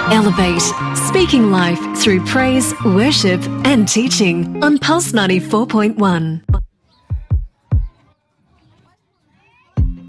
Elevate, speaking life through praise, worship and teaching on Pulse 94.1.